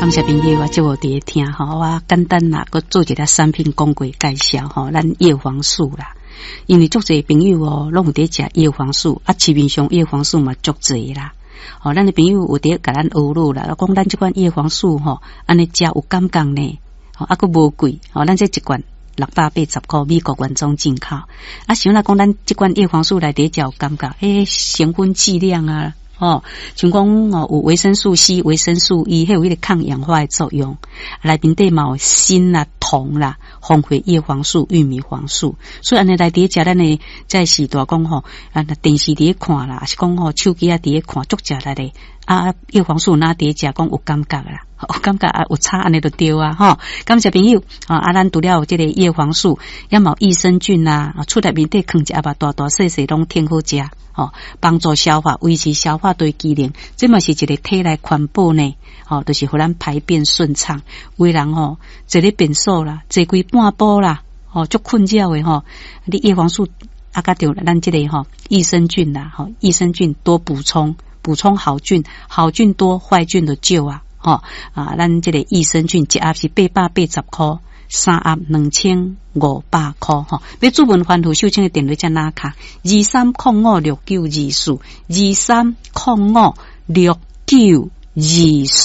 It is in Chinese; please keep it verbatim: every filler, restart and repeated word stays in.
感谢朋友啊，这我伫听吼，我简单啦，佮做一个产品广告介绍吼，咱叶黄素啦，因为足侪朋友哦，拢有伫食叶黄素，啊，市面上叶黄素嘛足侪啦。哦，咱的朋友有伫甲咱学路啦，讲咱这款叶黄素吼，安尼食有感觉呢，哦，啊，佮无贵，哦，咱这一罐六百八十块，美国原装进口。啊，想来讲咱这款叶黄素来伫食有感觉，诶，成分剂量啊。哦，像讲哦，有维生素 C、维生素 E， 还有迄个抗氧化的作用。内面底嘛有锌啦、铜啦、红回叶黄素、玉米黄素。所以安尼来伫食咱的在时代讲吼，啊，电视伫看啦，还是讲吼手机啊伫看，足食来咧。啊，叶黄素哪伫食讲有感觉啦，有感觉啊，有差安尼就对啊，吼。感谢朋友啊，啊，咱除了有这个叶黄素，也冇益生菌啦，啊，出来面底放一阿把大大细细拢挺好食。哦，帮助消化，维持消化对机能，这嘛是一个体内环保呢。哦，就是互咱排便顺畅。为人吼，坐咧便所啦，坐规半晡啦，哦，足困扰的吼。你叶黄素啊，甲着咱这个吼益生菌啦，吼益生菌多补充，补充好菌，好菌多，坏菌就少啊。吼啊，咱这个益生菌一盒是八百八十块。三盒两千五百块吼，要主文番图秀清的电话在哪卡？二三零五六九二四，二三零五六九二四。